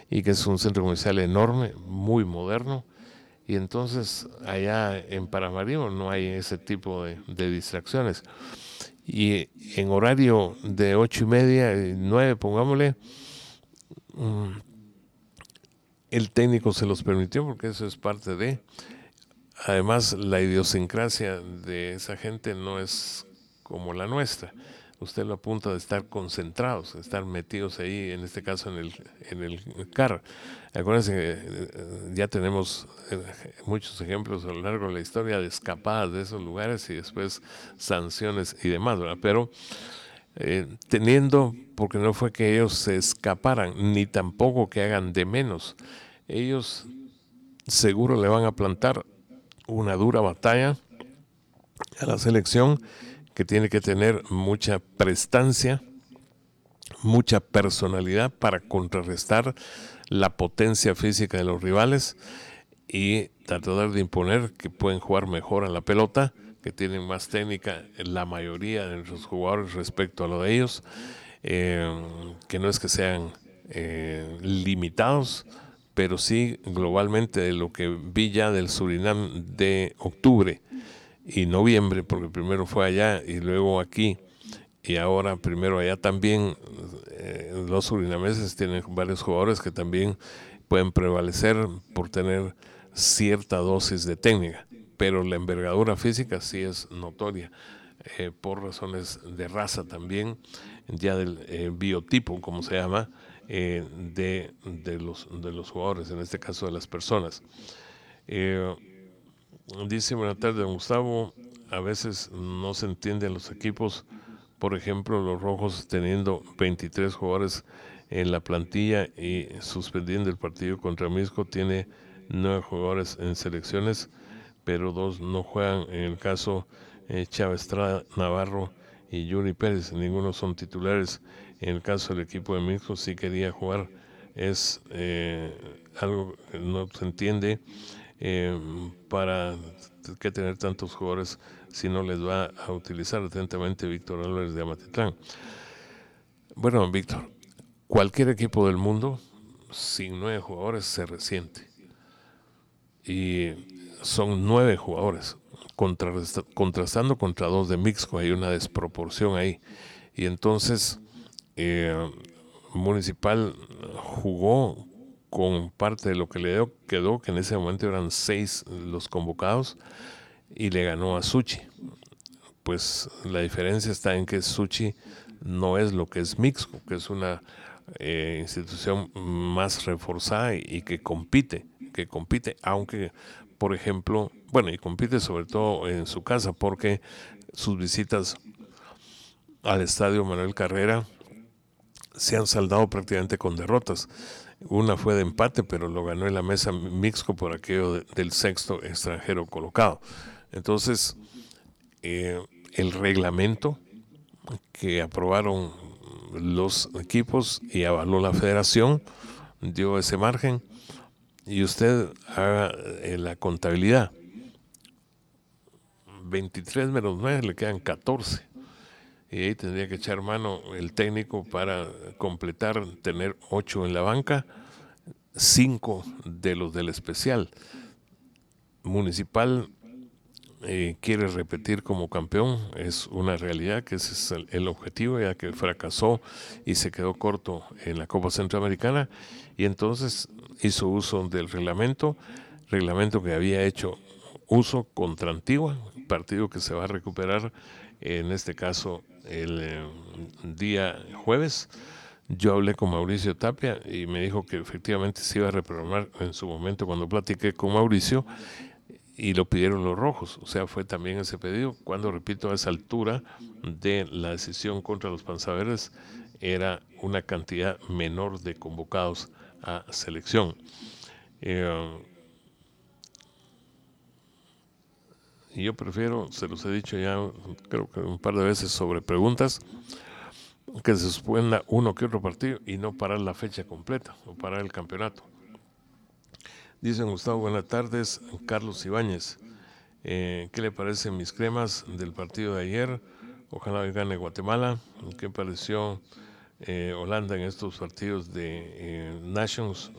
y que es un centro comercial enorme, muy moderno. Y entonces allá en Paramaribo no hay ese tipo de distracciones. Y en horario de 8:30, 9, pongámosle, el técnico se los permitió porque eso es parte de. Además, la idiosincrasia de esa gente no es como la nuestra. Usted lo apunta de estar concentrados, de estar metidos ahí, en este caso en el carro. Acuérdense que ya tenemos muchos ejemplos a lo largo de la historia de escapadas de esos lugares y después sanciones y demás, ¿verdad? Pero teniendo, porque no fue que ellos se escaparan, ni tampoco que hagan de menos. Ellos seguro le van a plantar una dura batalla a la selección, que tiene que tener mucha prestancia, mucha personalidad para contrarrestar la potencia física de los rivales y tratar de imponer que pueden jugar mejor a la pelota, que tienen más técnica la mayoría de nuestros jugadores respecto a lo de ellos, que no es que sean limitados, pero sí globalmente de lo que vi ya del Surinam de octubre y noviembre, porque primero fue allá y luego aquí, y ahora primero allá también. Los surinameses tienen varios jugadores que también pueden prevalecer por tener cierta dosis de técnica, pero la envergadura física sí es notoria, por razones de raza también, ya del biotipo, como se llama, de los jugadores, en este caso de las personas. Eh, Dice, buenas tardes, don Gustavo. A veces no se entienden los equipos. Por ejemplo, los Rojos teniendo 23 jugadores en la plantilla y suspendiendo el partido contra Misco, tiene 9 jugadores en selecciones, pero 2 no juegan. En el caso Chávez Estrada, Navarro y Yuri Pérez, ninguno son titulares. En el caso del equipo de Misco sí quería jugar. Es algo que no se entiende, para que tener tantos jugadores si no les va a utilizar. Atentamente, Víctor Álvarez de Amatitlán. Bueno, Víctor, cualquier equipo del mundo sin 9 jugadores se resiente, y son 9 jugadores contrastando contra 2 de Mixco. Hay una desproporción ahí, y entonces eh, Municipal jugó con parte de lo que le quedó, que en ese momento eran 6 los convocados, y le ganó a Suchi. Pues la diferencia está en que Suchi no es lo que es Mixco, que es una institución más reforzada y que compite, aunque, por ejemplo, bueno, y compite sobre todo en su casa, porque sus visitas al estadio Manuel Carrera se han saldado prácticamente con derrotas. Una fue de empate, pero lo ganó en la mesa Mixco por aquello del sexto extranjero colocado. Entonces, el reglamento que aprobaron los equipos y avaló la federación dio ese margen, y usted haga la contabilidad. 23 menos 9 le quedan 14, y ahí tendría que echar mano el técnico para completar, tener 8 en la banca, 5 de los del especial. Municipal quiere repetir como campeón, es una realidad que ese es el objetivo, ya que fracasó y se quedó corto en la Copa Centroamericana, y entonces hizo uso del reglamento que había hecho uso contra Antigua, partido que se va a recuperar en este caso el día jueves. Yo hablé con Mauricio Tapia y me dijo que efectivamente se iba a reprogramar en su momento cuando platiqué con Mauricio, y lo pidieron los Rojos. O sea, fue también ese pedido, cuando, repito, a esa altura de la decisión contra los Panzaverdes era una cantidad menor de convocados a selección. Eh, y yo prefiero, se los he dicho ya creo que un par de veces sobre preguntas, que se suspenda uno que otro partido y no parar la fecha completa o parar el campeonato. Dicen, Gustavo, buenas tardes. Carlos Ibáñez, ¿qué le parecen mis cremas del partido de ayer? Ojalá hoy gane Guatemala. ¿Qué pareció Holanda en estos partidos de Nations